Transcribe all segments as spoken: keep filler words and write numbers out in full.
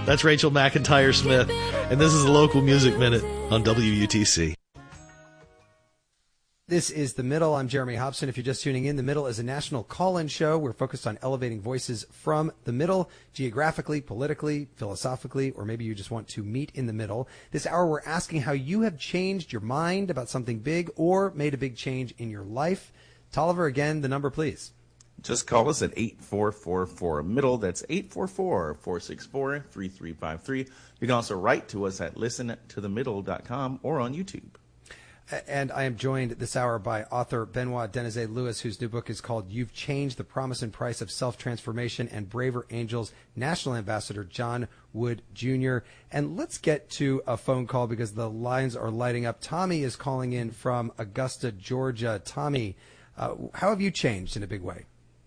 That's Rachel McIntyre Smith, and this is the Local Music Minute on W U T C. This is The Middle. I'm Jeremy Hobson. If you're just tuning in, The Middle is a national call-in show. We're focused on elevating voices from the middle, geographically, politically, philosophically, or maybe you just want to meet in the middle. This hour, we're asking how you have changed your mind about something big or made a big change in your life. Tolliver, again, the number, please. Just call us at eight four four four middle. That's eight four four, four six four, three three five three. You can also write to us at listen to the middle dot com or on YouTube. And I am joined this hour by author Benoit Denezé-Lewis, whose new book is called You've Changed: The Promise and Price of Self-Transformation, and Braver Angels National Ambassador John Wood Junior And let's get to a phone call because the lines are lighting up. Tommy is calling in from Augusta, Georgia. Tommy, uh, how have you changed in a big way?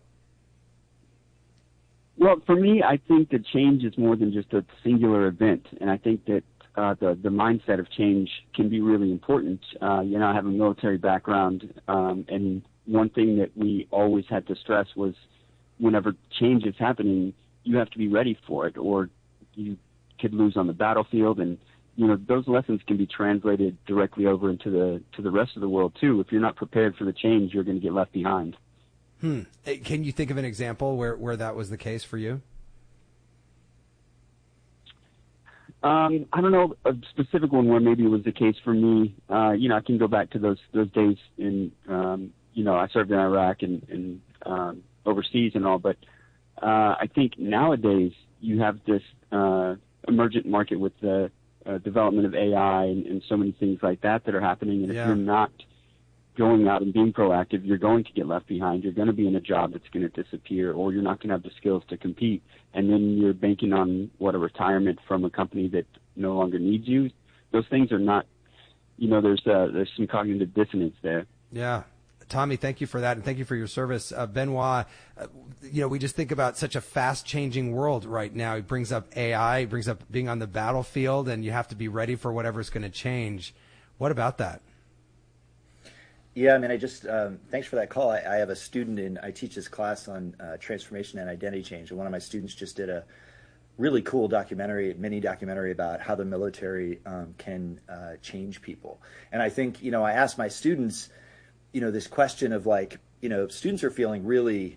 Well, for me, I think that change is more than just a singular event, and I think that Uh, the, the mindset of change can be really important. Uh, you know, I have a military background, um, and one thing that we always had to stress was whenever change is happening, you have to be ready for it, or you could lose on the battlefield. And, you know, those lessons can be translated directly over into the to the rest of the world, too. If you're not prepared for the change, you're going to get left behind. Hmm. Can you think of an example where, where that was the case for you? Um, I don't know a specific one where maybe it was the case for me. Uh, you know, I can go back to those those days in, um, you know, I served in Iraq and, and um, overseas and all. But uh, I think nowadays you have this uh, emergent market with the uh, development of A I and, and so many things like that that are happening. And yeah. if you're not going out and being proactive, you're going to get left behind. You're going to be in a job that's going to disappear, or you're not going to have the skills to compete. And then you're banking on, what, a retirement from a company that no longer needs you. Those things are not, you know, there's uh, there's some cognitive dissonance there. Yeah. Tommy, thank you for that, and thank you for your service. Uh, Benoit, uh, you know, we just think about such a fast-changing world right now. He brings up A I, he brings up being on the battlefield, and you have to be ready for whatever's going to change. What about that? Yeah, I mean, I just, um, thanks for that call. I, I have a student in, I teach this class on uh, transformation and identity change, and one of my students just did a really cool documentary, mini documentary about how the military um, can uh, change people. And I think, you know, I asked my students, you know, this question of like, you know, students are feeling really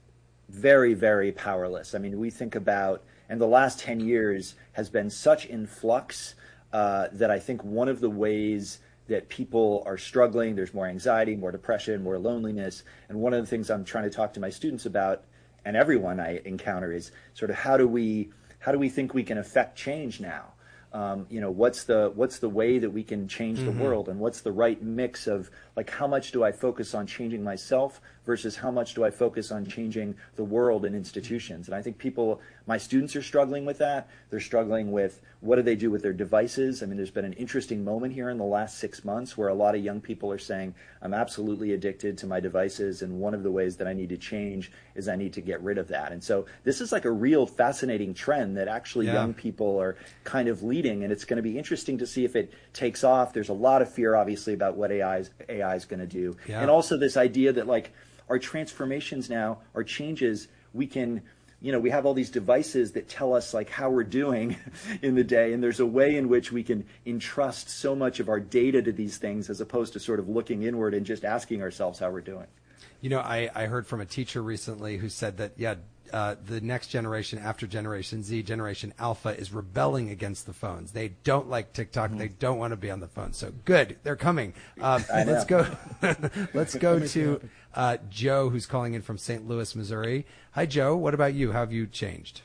very, very powerless. I mean, we think about, and the last ten years has been such in flux uh, that I think one of the ways that people are struggling, there's more anxiety, more depression, more loneliness. And one of the things I'm trying to talk to my students about, and everyone I encounter, is sort of how do we how do we think we can affect change now? Um, you know, what's the what's the way that we can change mm-hmm. the world, and what's the right mix of, like, how much do I focus on changing myself versus how much do I focus on changing the world and institutions? And I think people, my students are struggling with that. They're struggling with what do they do with their devices. I mean, there's been an interesting moment here in the last six months where a lot of young people are saying, I'm absolutely addicted to my devices, and one of the ways that I need to change is I need to get rid of that. And so this is like a real fascinating trend that actually yeah. young people are kind of leading, and it's going to be interesting to see if it takes off. There's a lot of fear, obviously, about what A I is, A I is going to do. Yeah. And also this idea that, like, our transformations now, our changes, we can, you know, we have all these devices that tell us, like, how we're doing in the day, and there's a way in which we can entrust so much of our data to these things as opposed to sort of looking inward and just asking ourselves how we're doing. You know, I, I heard from a teacher recently who said that, yeah, uh, the next generation after Generation Z, Generation Alpha, is rebelling against the phones. They don't like TikTok. Mm-hmm. They don't want to be on the phone. So good, they're coming. Um, let's go. let's go to uh, Joe, who's calling in from Saint Louis, Missouri. Hi, Joe. What about you? How have you changed?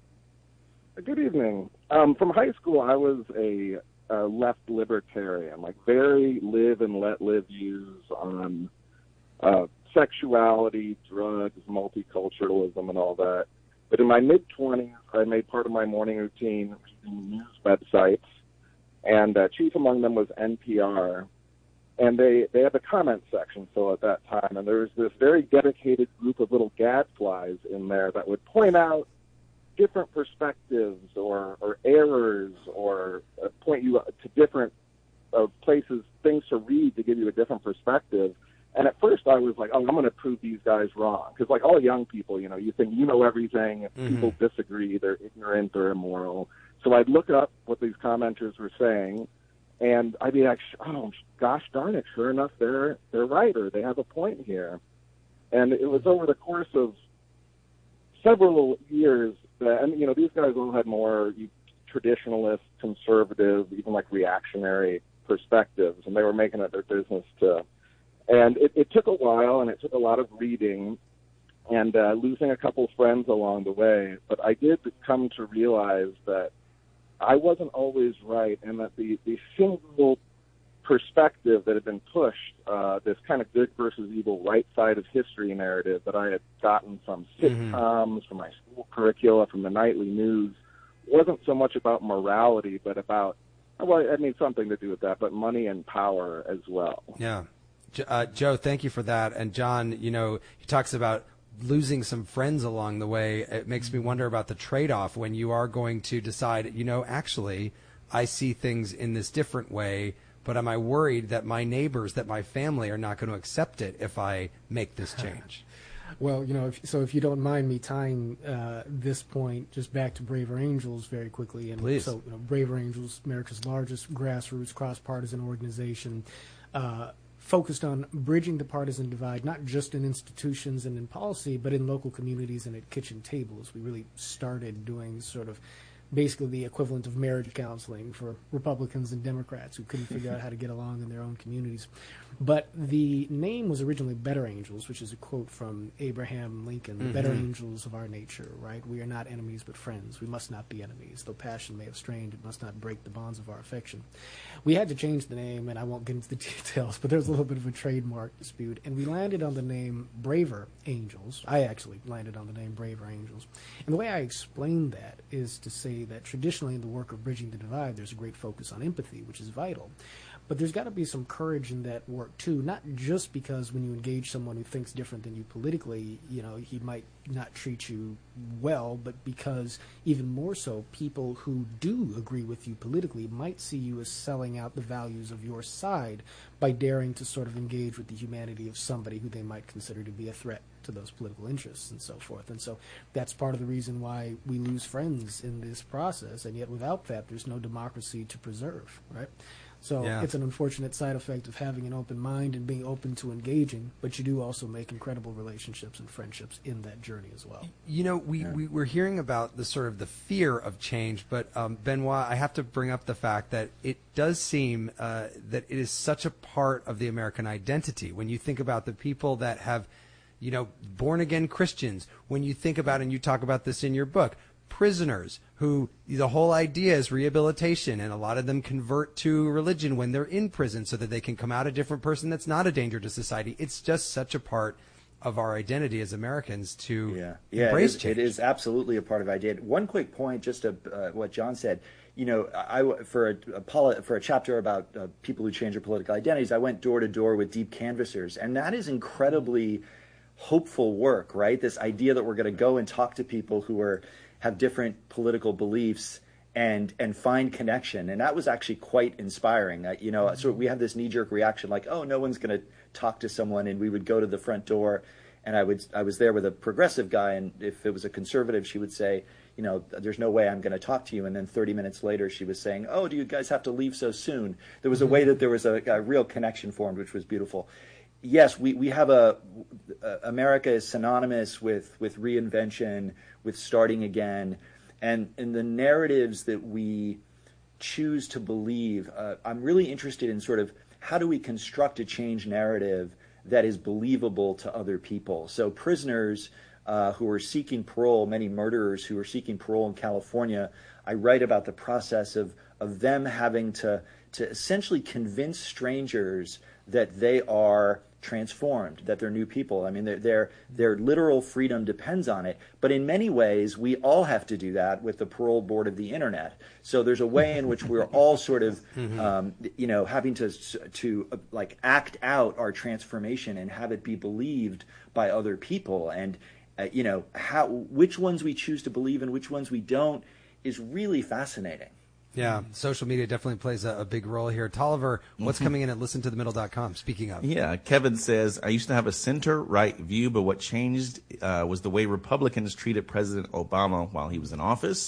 Good evening. Um, from high school, I was a, a left libertarian, like very live and let live views on uh, sexuality, drugs, multiculturalism, and all that. But in my mid-twenties, I made part of my morning routine reading news websites, and uh, chief among them was N P R. And they, they had the comment section still at that time, and there was this very dedicated group of little gadflies in there that would point out different perspectives or, or errors or uh, point you to different uh, places, things to read to give you a different perspective. And at first I was like, oh, I'm going to prove these guys wrong. Because like all young people, you know, you think you know everything. If mm-hmm. people disagree, they're ignorant or immoral. So I'd look up what these commenters were saying, and I'd be like, oh, gosh darn it, sure enough, they're, they're right, or they have a point here. And it was over the course of several years that, and, you know, these guys all had more traditionalist, conservative, even like reactionary perspectives, and they were making it their business to. And it, it took a while, and it took a lot of reading and uh, losing a couple friends along the way. But I did come to realize that I wasn't always right, and that the, the single perspective that had been pushed, uh, this kind of good versus evil right side of history narrative that I had gotten from sitcoms, mm-hmm. from my school curricula, from the nightly news, wasn't so much about morality, but about, well, I mean, something to do with that, but money and power as well. Yeah. Uh, Joe, thank you for that. And John, you know, he talks about losing some friends along the way. It makes me wonder about the trade-off when you are going to decide, you know, actually, I see things in this different way, but am I worried that my neighbors, that my family are not going to accept it if I make this change? Well, you know, if, so if you don't mind me tying uh, this point just back to Braver Angels very quickly. And Please. So, you know, Braver Angels, America's largest grassroots cross-partisan organization, uh, focused on bridging the partisan divide, not just in institutions and in policy, but in local communities and at kitchen tables. We really started doing sort of basically the equivalent of marriage counseling for Republicans and Democrats who couldn't figure out how to get along in their own communities. But the name was originally Better Angels, which is a quote from Abraham Lincoln, the mm-hmm. better angels of our nature, right? We are not enemies but friends. We must not be enemies. Though passion may have strained, it must not break the bonds of our affection. We had to change the name, and I won't get into the details, but there was a little bit of a trademark dispute, and we landed on the name Braver Angels. I actually landed on the name Braver Angels. And the way I explained that is to say that traditionally in the work of bridging the divide, there's a great focus on empathy, which is vital. But there's got to be some courage in that work, too, not just because when you engage someone who thinks different than you politically, you know, he might not treat you well, but because even more so, people who do agree with you politically might see you as selling out the values of your side by daring to sort of engage with the humanity of somebody who they might consider to be a threat to those political interests and so forth. And so that's part of the reason why we lose friends in this process, and yet without that, there's no democracy to preserve, right? So yeah. It's an unfortunate side effect of having an open mind and being open to engaging, but you do also make incredible relationships and friendships in that journey as well. You know, we, yeah. we, we're hearing about the sort of the fear of change, but um, Benoit, I have to bring up the fact that it does seem uh, that it is such a part of the American identity. When you think about the people that have, you know, born-again Christians, when you think about, and you talk about this in your book, prisoners who the whole idea is rehabilitation, and a lot of them convert to religion when they're in prison so that they can come out a different person that's not a danger to society. It's just such a part of our identity as Americans to yeah. Yeah, embrace it is, change. It is absolutely a part of identity. One quick point, just to uh, what John said. You know, I for a, a poli- for a chapter about uh, people who change their political identities, I went door to door with deep canvassers, and that is incredibly hopeful work, right? This idea that we're going to go and talk to people who are have different political beliefs and and find connection. And that was actually quite inspiring. Uh, you know, mm-hmm. So we have this knee-jerk reaction like, oh, no one's going to talk to someone. And we would go to the front door, and I would I was there with a progressive guy, and if it was a conservative, she would say, you know, there's no way I'm going to talk to you. And then thirty minutes later, she was saying, oh, do you guys have to leave so soon? There was a way that there was a, a real connection formed, which was beautiful. Yes, we, we have a, uh, America is synonymous with, with reinvention, with starting again. And in the narratives that we choose to believe, uh, I'm really interested in sort of how do we construct a change narrative that is believable to other people. So prisoners uh, who are seeking parole, many murderers who are seeking parole in California, I write about the process of, of them having to, to essentially convince strangers that they are transformed, that they're new people. I mean, their, their their literal freedom depends on it. But in many ways, we all have to do that with the parole board of the internet. So there's a way in which we're all sort of, mm-hmm. um, you know, having to to uh, like act out our transformation and have it be believed by other people. And uh, you know, how which ones we choose to believe and which ones we don't is really fascinating. Yeah, social media definitely plays a, a big role here. Tolliver, what's mm-hmm. coming in at listen to the middle dot com? Speaking of. Yeah, Kevin says, I used to have a center-right view, but what changed uh, was the way Republicans treated President Obama while he was in office.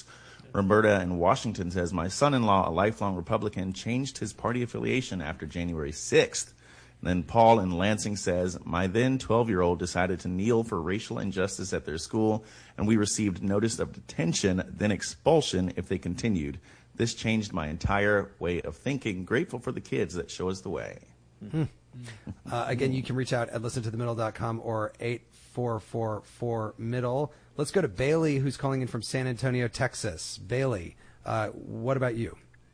Roberta in Washington says, my son-in-law, a lifelong Republican, changed his party affiliation after January sixth. And then Paul in Lansing says, my then twelve-year-old decided to kneel for racial injustice at their school, and we received notice of detention, then expulsion if they continued. This changed my entire way of thinking. Grateful for the kids that show us the way. Mm-hmm. Uh, again, you can reach out at listen to the middle dot com or eight four four four middle. Let's go to Bailey, who's calling in from San Antonio, Texas. Bailey, uh, what about you?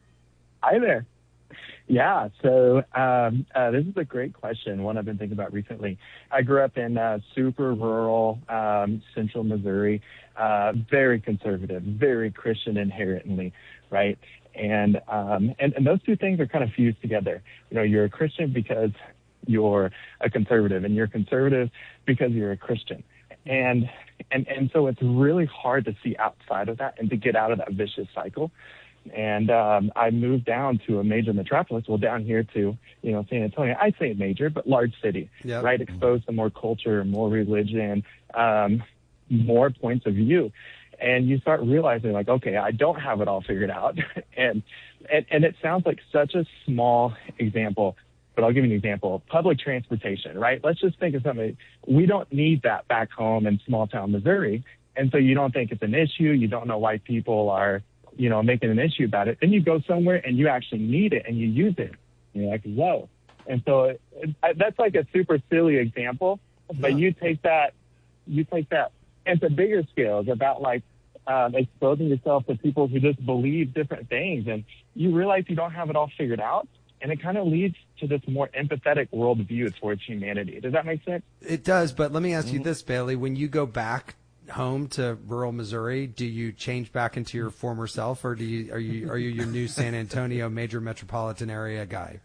Hi there. Yeah, so um, uh, this is a great question, one I've been thinking about recently. I grew up in uh, super rural um, central Missouri, uh, very conservative, very Christian inherently, right? And, um, and and those two things are kind of fused together. You know, you're a Christian because you're a conservative, and you're conservative because you're a Christian. And and and so it's really hard to see outside of that and to get out of that vicious cycle. And um, I moved down to a major metropolis, well, down here to, you know, San Antonio. I say major, but large city, yep. right? Exposed to more culture, more religion, um, more points of view. And you start realizing, like, okay, I don't have it all figured out. and, and and it sounds like such a small example, but I'll give you an example. Public transportation, right? Let's just think of something. We don't need that back home in small town Missouri. And so you don't think it's an issue. You don't know why people are, you know, making an issue about it. Then you go somewhere and you actually need it and you use it. And you're like, whoa. And so it, it, that's like a super silly example, but yeah. you take that, you take that into bigger scales about like um, exposing yourself to people who just believe different things, and you realize you don't have it all figured out, and it kind of leads to this more empathetic worldview towards humanity. Does that make sense? It does, but let me ask mm-hmm. you this, Bailey. When you go back home to rural Missouri, do you change back into your former self, or do you are you are you your new San Antonio major metropolitan area guy?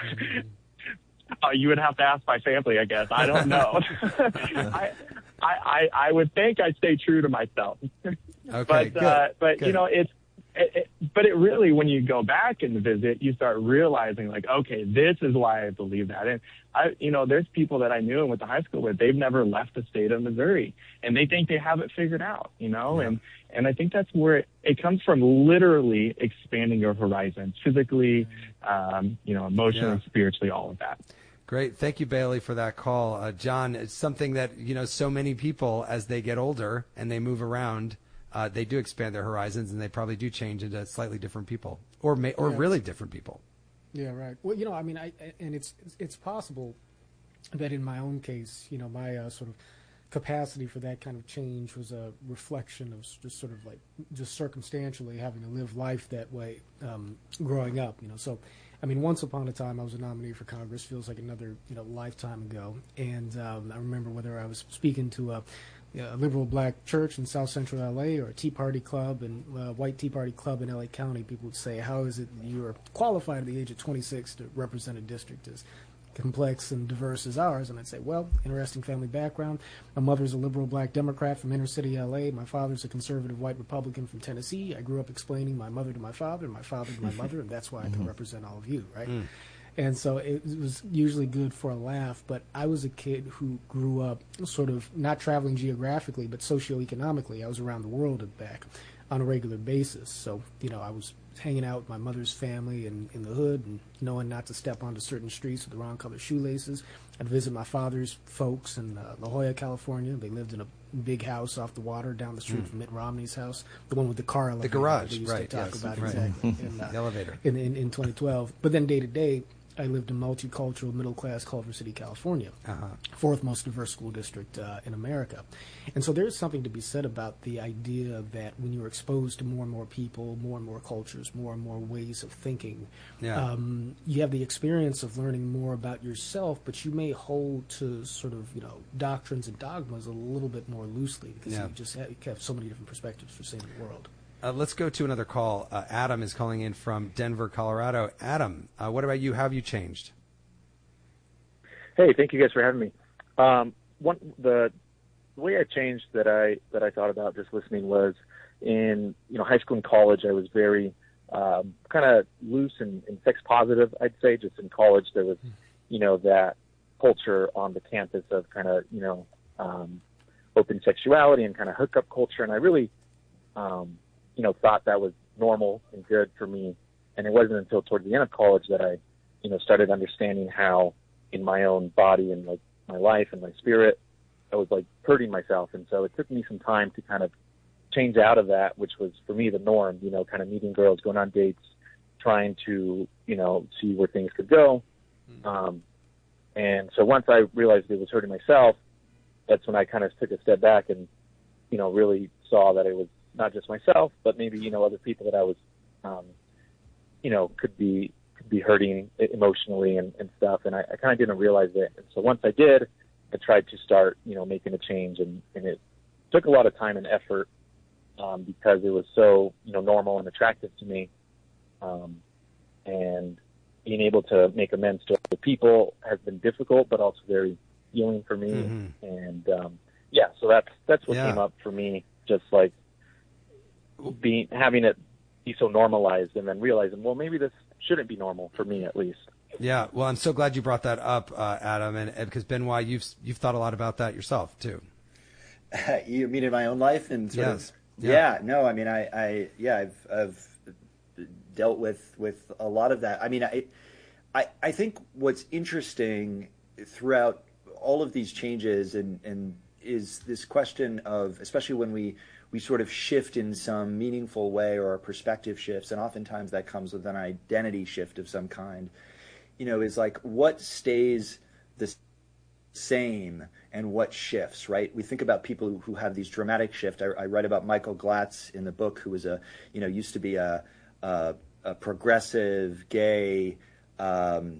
Uh, you would have to ask my family, I guess. I don't know. I, I, I would think I stay true to myself. Okay, but good, uh, but good. you know, it's it, it, but it really, when you go back and visit, you start realizing, like, okay, this is why I believe that. And I, you know, there's people that I knew and went to high school with, they've never left the state of Missouri, and they think they have it figured out, you know. Yeah. And and I think that's where it, it comes from, literally expanding your horizons, physically, um, you know, emotionally, yeah. spiritually, all of that. Great. Thank you, Bailey, for that call. Uh, John, it's something that, you know, so many people, as they get older and they move around, uh, they do expand their horizons, and they probably do change into slightly different people, or may, or yeah. really different people. Yeah, right. Well, you know, I mean, I, and it's it's possible that in my own case, you know, my uh, sort of capacity for that kind of change was a reflection of just sort of like just circumstantially having to live life that way um, growing up, you know. So, I mean, once upon a time, I was a nominee for Congress. Feels like another, you know, lifetime ago. And um, I remember whether I was speaking to a, a liberal black church in South Central L A or a Tea Party club and uh, white Tea Party club in L A County, people would say, "How is it that you are qualified at the age of twenty-six to represent a district as complex and diverse as ours?" And I'd say, well, interesting family background. My mother's a liberal black Democrat from inner city L A. My father's a conservative white Republican from Tennessee. I grew up explaining my mother to my father and my father to my mother, and that's why I can represent all of you, right? Mm. And so it was usually good for a laugh, but I was a kid who grew up sort of not traveling geographically, but socioeconomically. I was around the world and back on a regular basis. So, you know, I was hanging out with my mother's family in, in the hood and knowing not to step onto certain streets with the wrong color shoelaces. I'd visit my father's folks in uh, La Jolla, California. They lived in a big house off the water down the street mm. from Mitt Romney's house, the one with the car elevator. The garage, they used right. to talk yes, about right. exactly. in, uh, the elevator. In, in, in twenty twelve. But then day to day, I lived in multicultural, middle-class Culver City, California, uh-huh. fourth most diverse school district uh, in America. And so there's something to be said about the idea that when you're exposed to more and more people, more and more cultures, more and more ways of thinking, yeah. um, you have the experience of learning more about yourself, but you may hold to sort of, you know, doctrines and dogmas a little bit more loosely because yeah. you just have, you have so many different perspectives for seeing the world. Uh, let's go to another call. Uh, Adam is calling in from Denver, Colorado. Adam, uh, what about you? How have you changed? Hey, thank you guys for having me. Um, one the, the way I changed that I that I thought about just listening was in you know high school and college. I was very um, kind of loose and, and sex positive. I'd say just in college there was you know that culture on the campus of kind of you know um, open sexuality and kind of hookup culture, and I really. Um, you know, thought that was normal and good for me. And it wasn't until towards the end of college that I, you know, started understanding how in my own body and like my life and my spirit, I was like hurting myself. And so it took me some time to kind of change out of that, which was for me the norm, you know, kind of meeting girls, going on dates, trying to, you know, see where things could go. Um, and so once I realized it was hurting myself, that's when I kind of took a step back and, you know, really saw that it was not just myself, but maybe, you know, other people that I was, um, you know, could be, could be hurting emotionally and, and stuff. And I, I kind of didn't realize it. And so once I did, I tried to start, you know, making a change, and, and it took a lot of time and effort, um, because it was so, you know, normal and attractive to me. Um, and being able to make amends to other people has been difficult, but also very healing for me. Mm-hmm. And, um, yeah, so that's, that's what yeah. came up for me. Just like being, having it be so normalized, and then realizing, well, maybe this shouldn't be normal for me, at least. Yeah. Well, I'm so glad you brought that up, uh, Adam, and, and because Benoit, you've, you've thought a lot about that yourself too. You mean in my own life and sort yes. of, yeah. yeah, no, I mean, I, I, yeah, I've, I've dealt with, with a lot of that. I mean, I, I, I think what's interesting throughout all of these changes and, and is this question of, especially when we, we sort of shift in some meaningful way, or our perspective shifts, and oftentimes that comes with an identity shift of some kind, you know, is like what stays the same and what shifts, right? We think about people who, who have these dramatic shifts. I, I write about Michael Glatz in the book, who was a, you know, used to be a, a, a progressive, gay, um,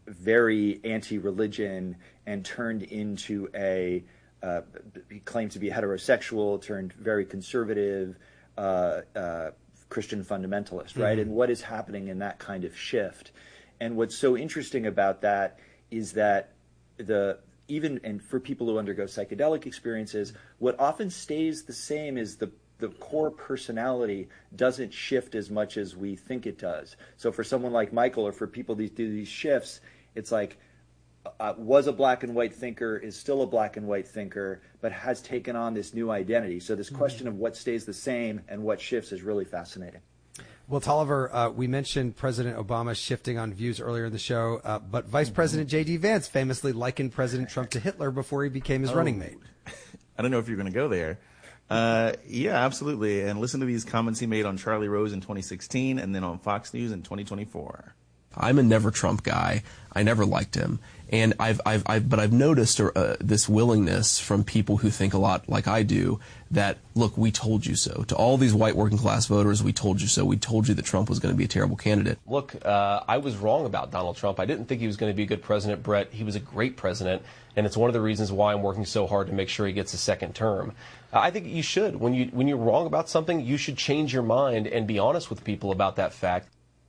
very anti-religion, and turned into a, uh, he claimed to be heterosexual, turned very conservative, uh, uh, Christian fundamentalist, right? Mm-hmm. And what is happening in that kind of shift? And what's so interesting about that is that the even and for people who undergo psychedelic experiences, what often stays the same is the the core personality doesn't shift as much as we think it does. So for someone like Michael, or for people who do these shifts, it's like uh, was a black and white thinker, is still a black and white thinker, but has taken on this new identity. So this question of what stays the same and what shifts is really fascinating. Well, Tolliver, uh, we mentioned President Obama shifting on views earlier in the show, uh, but Vice President J D. Vance famously likened President Trump to Hitler before he became his oh. running mate. I don't know if you're going to go there. Uh, yeah, absolutely. And listen to these comments he made on Charlie Rose in twenty sixteen and then on Fox News in twenty twenty-four. I'm a never Trump guy. I never liked him. And I've, I've, I've but I've noticed uh, this willingness from people who think a lot like I do that, look, we told you so. To all these white working class voters, we told you so. We told you that Trump was going to be a terrible candidate. Look, uh, I was wrong about Donald Trump. I didn't think he was going to be a good president, Brett. He was a great president, and it's one of the reasons why I'm working so hard to make sure he gets a second term. Uh, I think you should. When you when you're wrong about something, you should change your mind and be honest with people about that fact.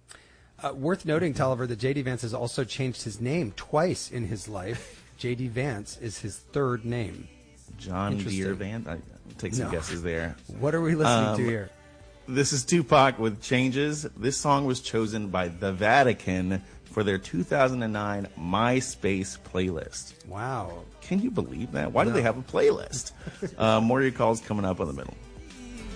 Uh, worth noting, Tolliver, that J D. Vance has also changed his name twice in his life. J D. Vance is his third name. John Deere Vance? I'll take some no. guesses there. What are we listening um, to here? This is Tupac with Changes. This song was chosen by the Vatican for their two thousand nine MySpace playlist. Wow. Can you believe that? Why no. do they have a playlist? uh, more of your calls coming up in the middle.